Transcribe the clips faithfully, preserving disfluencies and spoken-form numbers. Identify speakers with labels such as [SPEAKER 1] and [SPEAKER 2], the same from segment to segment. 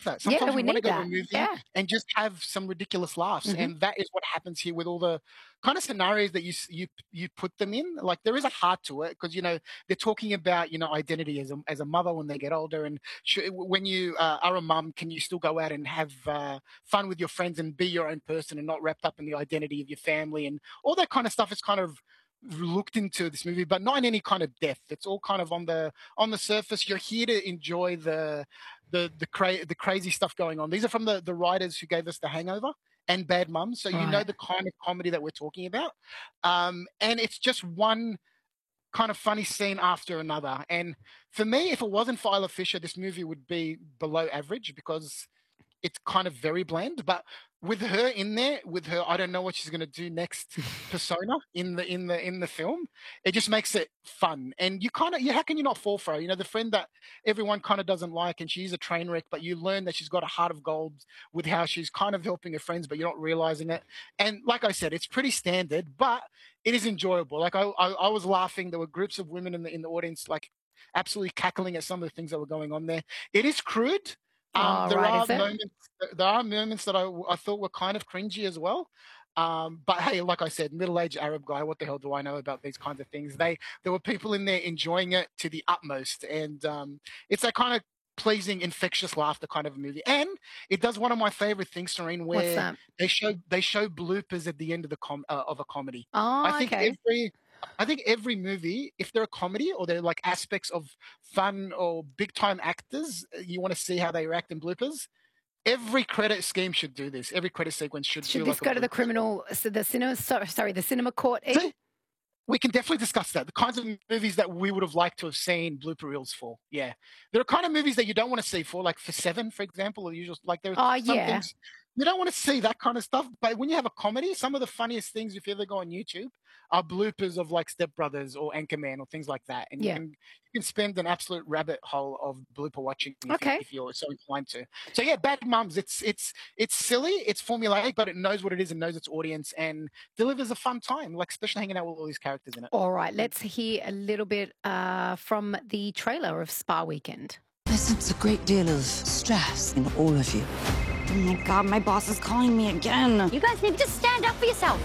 [SPEAKER 1] that.
[SPEAKER 2] Yeah,
[SPEAKER 1] Sometimes
[SPEAKER 2] we
[SPEAKER 1] we want to
[SPEAKER 2] need
[SPEAKER 1] go to a
[SPEAKER 2] that.
[SPEAKER 1] movie
[SPEAKER 2] Yeah.
[SPEAKER 1] and just have some ridiculous laughs,
[SPEAKER 2] Mhm.
[SPEAKER 1] and that is what happens here with all the kind of scenarios that you s- you you put them in. Like there is a heart to it because you know they're talking about you know identity as a as a mother when they get older, and sh- when you uh, are a mum, can you still go out and have uh, fun with your friends and be your own person and not wrapped up in the identity of your family and all that kind of stuff is kind of looked into this movie, but not in any kind of depth. It's all kind of on the on the surface. You're here to enjoy the the the, cra- the crazy stuff going on. These are from the the writers who gave us The Hangover and Bad Mums, so you know
[SPEAKER 2] Right.
[SPEAKER 1] the kind of comedy that we're talking about. Um, and it's just one kind of funny scene after another. And for me, if it wasn't for Isla Fisher, this movie would be below average because it's kind of very bland. But with her in there, with her, I don't know what she's going to do next persona in the in the in the film. It just makes it fun, and you kind of, yeah, how can you not fall for her? You know, the friend that everyone kind of doesn't like, and she's a train wreck, but you learn that she's got a heart of gold with how she's kind of helping her friends, but you're not realizing it. And like I said, it's pretty standard, but it is enjoyable. Like I, I, I was laughing. There were groups of women in the in the audience, like absolutely cackling at some of the things that were going on there. It is crude. Um,
[SPEAKER 2] Oh,
[SPEAKER 1] there
[SPEAKER 2] right,
[SPEAKER 1] are
[SPEAKER 2] is it?
[SPEAKER 1] moments there are moments that I, I thought were kind of cringy as well. Um, but hey, like I said, middle-aged Arab guy, what the hell do I know about these kinds of things? They there were people in there enjoying it to the utmost, and um, it's that kind of pleasing, infectious laughter kind of a movie. And it does one of my favorite things, Serene,
[SPEAKER 2] What's
[SPEAKER 1] where
[SPEAKER 2] that?
[SPEAKER 1] they show they show bloopers at the end of the com- uh, of a comedy. I
[SPEAKER 2] Oh,
[SPEAKER 1] think
[SPEAKER 2] okay.
[SPEAKER 1] every I think every movie, if they're a comedy or they're like aspects of fun or big time actors, you want to see how they react in bloopers. Every credit scheme should do this. Every credit sequence should
[SPEAKER 2] Should
[SPEAKER 1] do
[SPEAKER 2] this
[SPEAKER 1] like a
[SPEAKER 2] go to the
[SPEAKER 1] blooper as well.
[SPEAKER 2] criminal, so the cinema, so, sorry, the cinema court, E?
[SPEAKER 1] See, we can definitely discuss that. The kinds of movies that we would have liked to have seen blooper reels for. Yeah. There are kind of movies that you don't want to see for, like for Seven, for example, or usual like there are
[SPEAKER 2] Oh,
[SPEAKER 1] some
[SPEAKER 2] yeah.
[SPEAKER 1] things you don't want to see that kind of stuff. But when you have a comedy, some of the funniest things, if you ever go on YouTube, are bloopers of like Step Brothers or Anchorman or things like that. And you
[SPEAKER 2] Yeah.
[SPEAKER 1] can you can spend an absolute rabbit hole of blooper watching if you
[SPEAKER 2] Okay.
[SPEAKER 1] if you're so inclined to. So yeah, Bad Mums, it's it's it's silly, it's formulaic, but it knows what it is and knows its audience and delivers a fun time, like especially hanging out with all these characters in it.
[SPEAKER 2] All right, let's hear a little bit uh, from the trailer of Spa Weekend.
[SPEAKER 3] I sense a great deal of stress in all of you. Oh my God, my boss is calling me again.
[SPEAKER 4] You guys need to just stand up for yourself.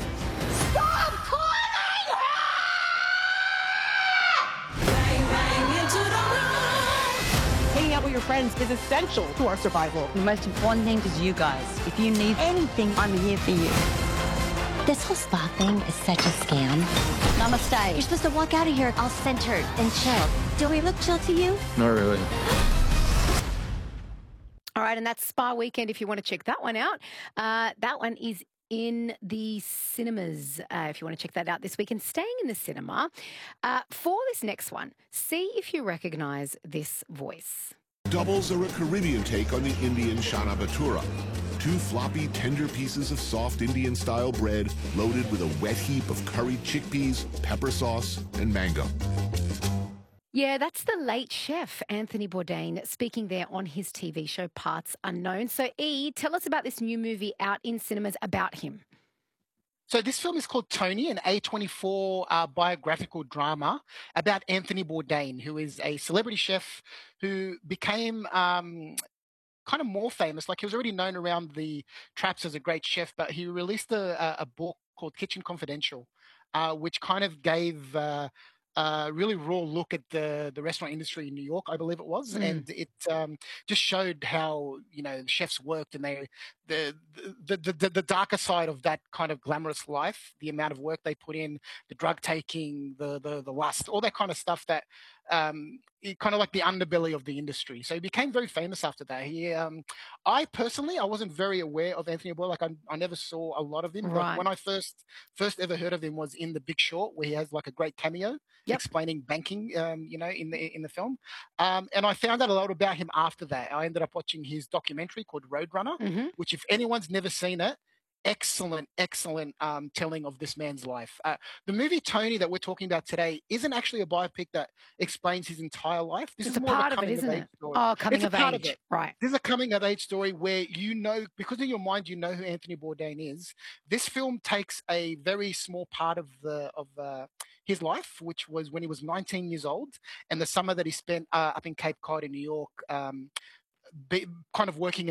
[SPEAKER 3] Stop calling her! Bang, bang into the room.
[SPEAKER 5] Hanging out with your friends is essential to our survival.
[SPEAKER 6] The most important thing is you guys. If you need anything, I'm here for you.
[SPEAKER 4] This whole spa thing is such a scam.
[SPEAKER 6] Namaste.
[SPEAKER 4] You're supposed to walk out of here all centered and chill. Do we look chill to you?
[SPEAKER 7] Not really.
[SPEAKER 2] All right, and that's Spa Weekend if you want to check that one out. Uh, that one is in the cinemas uh, if you want to check that out this weekend. Staying in the cinema, uh, for this next one, see if you recognise this voice.
[SPEAKER 8] Doubles are a Caribbean take on the Indian Chana Bhatura. Two floppy, tender pieces of soft Indian-style bread loaded with a wet heap of curried chickpeas, pepper sauce, and mango.
[SPEAKER 2] Yeah, that's the late chef, Anthony Bourdain, speaking there on his T V show Parts Unknown. So, E, tell us about this new movie out in cinemas about him.
[SPEAKER 1] So this film is called Tony, an A twenty-four uh, biographical drama about Anthony Bourdain, who is a celebrity chef who became um, kind of more famous. Like he was already known around the traps as a great chef, but he released a, a a book called Kitchen Confidential, uh, which kind of gave uh, a really raw look at the the restaurant industry in New York, I believe it was,
[SPEAKER 2] Mm.
[SPEAKER 1] and it um, just showed how you know chefs worked and they the the, the the the darker side of that kind of glamorous life, the amount of work they put in, the drug taking, the the the lust, all that kind of stuff that um, kind of like the underbelly of the industry. So he became very famous after that. He, um, I personally, I wasn't very aware of Anthony Bourdain. Like I, I never saw a lot of him. Like
[SPEAKER 2] Right.
[SPEAKER 1] when I first first ever heard of him was in The Big Short, where he has like a great cameo
[SPEAKER 2] Yep.
[SPEAKER 1] explaining banking, um, you know, in the in the film. Um, and I found out a lot about him after that. I ended up watching his documentary called Roadrunner,
[SPEAKER 2] hmm
[SPEAKER 1] which if anyone's never seen it, excellent, excellent um, telling of this man's life. Uh, the movie Tony that we're talking about today isn't actually a biopic that explains his entire life. This
[SPEAKER 2] It's
[SPEAKER 1] is
[SPEAKER 2] a
[SPEAKER 1] more
[SPEAKER 2] part
[SPEAKER 1] of
[SPEAKER 2] of
[SPEAKER 1] a
[SPEAKER 2] it,
[SPEAKER 1] coming of,
[SPEAKER 2] isn't
[SPEAKER 1] age
[SPEAKER 2] it?
[SPEAKER 1] story.
[SPEAKER 2] Oh, coming
[SPEAKER 1] It's a
[SPEAKER 2] of
[SPEAKER 1] part of
[SPEAKER 2] age.
[SPEAKER 1] it.
[SPEAKER 2] Right.
[SPEAKER 1] This is a coming of age story where you know, because in your mind you know who Anthony Bourdain is. This film takes a very small part of the of uh, his life, which was when he was nineteen years old, and the summer that he spent uh, up in Cape Cod in New York, um, be, kind of working in